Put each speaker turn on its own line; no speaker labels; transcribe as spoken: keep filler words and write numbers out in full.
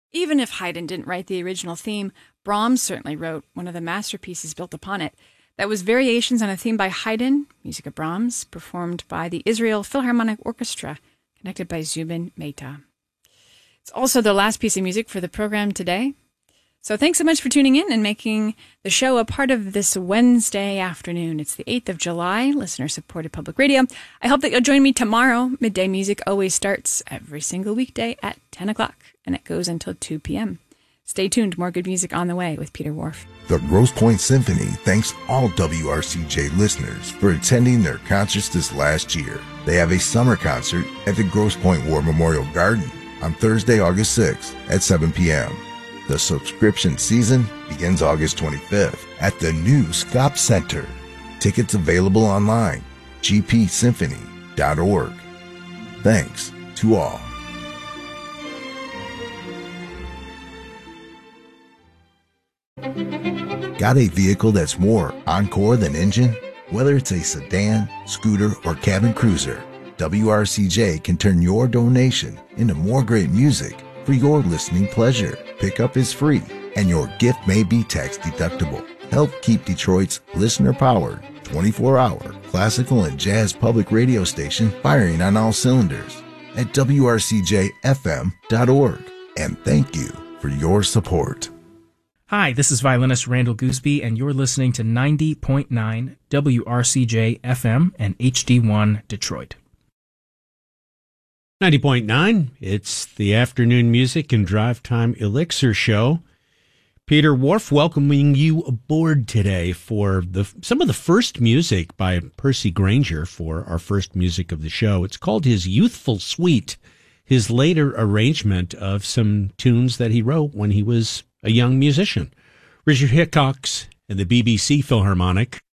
Even if Haydn didn't write the original theme, Brahms certainly wrote one of the masterpieces built upon it. That was Variations on a Theme by Haydn, music of Brahms, performed by the Israel Philharmonic Orchestra, conducted by Zubin Mehta. It's also the last piece of music for the program today. So thanks so much for tuning in and making the show a part of this Wednesday afternoon. It's the eighth of July, listener-supported public radio. I hope that you'll join me tomorrow. Midday Music always starts every single weekday at ten o'clock, and it goes until two p.m. Stay tuned. More good music on the way with Peter Whorf.
The Grosse Pointe Symphony thanks all W R C J listeners for attending their concerts this last year. They have a summer concert at the Grosse Pointe War Memorial Garden on Thursday, August sixth at seven p.m. The subscription season begins August twenty-fifth at the new Scott Center. Tickets available online, g p symphony dot org. Thanks to all. Got a vehicle that's more encore than engine? Whether it's a sedan, scooter, or cabin cruiser, W R C J can turn your donation into more great music for your listening pleasure. Pickup is free, and your gift may be tax deductible. Help keep Detroit's listener-powered, twenty-four hour classical and jazz public radio station firing on all cylinders at W R C J F M dot org. And thank you for your support.
Hi, this is violinist Randall Gooseby, and you're listening to ninety point nine W R C J F M and H D one Detroit.
ninety point nine, it's the afternoon music and drive time elixir show. Peter Whorf welcoming you aboard today for the some of the first music by Percy Grainger for our first music of the show. It's called his Youthful Suite, his later arrangement of some tunes that he wrote when he was a young musician. Richard Hickox and the B B C Philharmonic